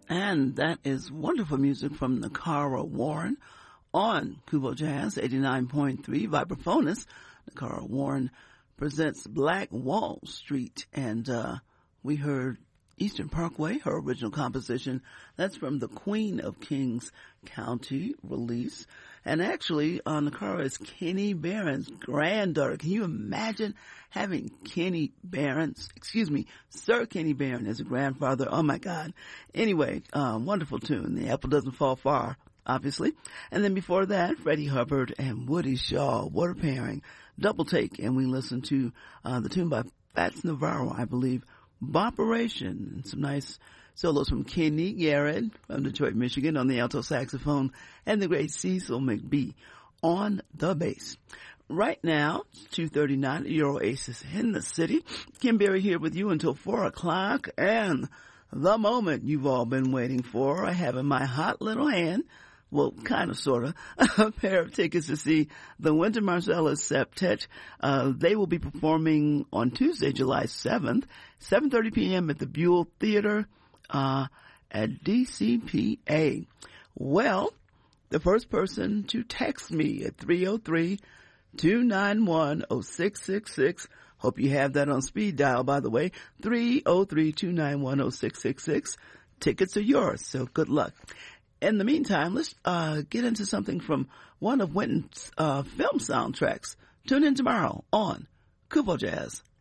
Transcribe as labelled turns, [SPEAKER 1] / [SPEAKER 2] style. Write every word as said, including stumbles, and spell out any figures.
[SPEAKER 1] And that is wonderful music from Nakara Warren on Kubo Jazz eighty-nine point three Vibraphonus. Nakara Warren presents Black Wall Street, and uh, we heard Eastern Parkway, her original composition. That's from the Queen of Kings County release. And actually, uh, Nakara is Kenny Barron's granddaughter. Can you imagine having Kenny Barron's, excuse me, Sir Kenny Barron as a grandfather? Oh my God. Anyway, uh, wonderful tune. The apple doesn't fall far, obviously. And then before that, Freddie Hubbard and Woody Shaw. What a pairing. Double take. And we listened to uh, the tune by Fats Navarro, I believe, Boperation, and some nice solos from Kenny Garrett from Detroit, Michigan on the alto saxophone, and the great Cecil McBee on the bass. Right now, it's two thirty-nine at your Oasis in the city. Kim Berry here with you until four o'clock, and the moment you've all been waiting for, I have in my hot little hand, well, kind of, sort of, a pair of tickets to see the Wynton Marsalis Septet. Uh, they will be performing on Tuesday, July seventh, seven thirty p.m. at the Buell Theater uh, at D C P A. Well, the first person to text me at three oh three, two nine one, oh six six six. Hope you have that on speed dial, by the way. three oh three, two nine one, oh six six six. Tickets are yours, so good luck. In the meantime, let's uh, get into something from one of Wynton's uh, film soundtracks. Tune in tomorrow on Kubo Jazz.